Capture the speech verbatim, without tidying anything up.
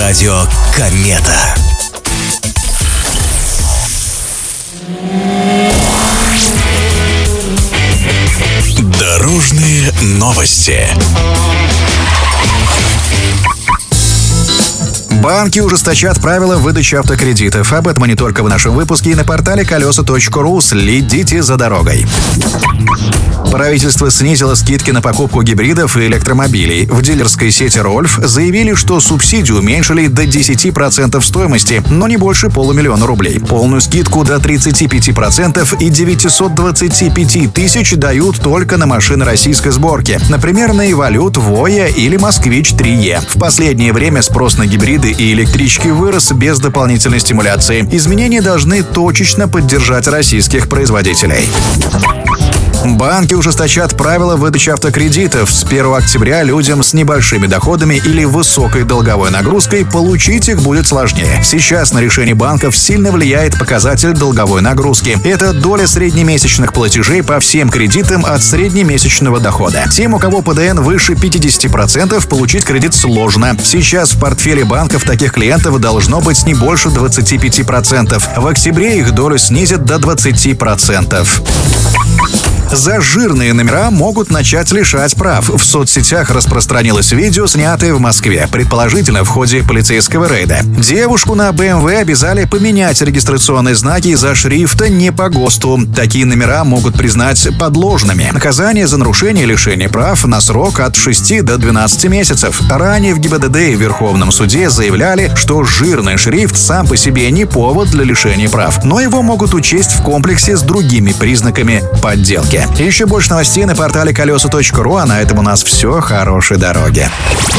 Радио Комета. Дорожные новости. Банки ужесточат правила выдачи автокредитов. Об этом и не только в нашем выпуске и на портале колеса точка ру. Следите за дорогой. Правительство снизило скидки на покупку гибридов и электромобилей. В дилерской сети «Рольф» заявили, что субсидию уменьшили до десяти процентов стоимости, но не больше полумиллиона рублей. Полную скидку до тридцати пяти процентов и девятисот двадцати пяти тысяч дают только на машины российской сборки. Например, на «Эволют», «Воя» или «Москвич три е». В последнее время спрос на гибриды и электрички вырос без дополнительной стимуляции. Изменения должны точечно поддержать российских производителей. Банки ужесточат правила выдачи автокредитов. С первого октября людям с небольшими доходами или высокой долговой нагрузкой получить их будет сложнее. Сейчас на решение банков сильно влияет показатель долговой нагрузки. Это доля среднемесячных платежей по всем кредитам от среднемесячного дохода. Тем, у кого ПДН выше пятидесяти процентов, получить кредит сложно. Сейчас в портфеле банков таких клиентов должно быть не больше двадцати пяти процентов. В октябре их долю снизят до двадцати процентов. За жирные номера могут начать лишать прав. В соцсетях распространилось видео, снятое в Москве, предположительно в ходе полицейского рейда. Девушку на бэ эм вэ обязали поменять регистрационные знаки из-за шрифта не по ГОСТу. Такие номера могут признать подложными. Наказание за нарушение лишения прав на срок от шести до двенадцати месяцев. Ранее в гэ бэ дэ дэ и Верховном суде заявляли, что жирный шрифт сам по себе не повод для лишения прав, но его могут учесть в комплексе с другими признаками подделки. Еще больше новостей на портале колеса точка ру, а на этом у нас все. Хорошей дороги.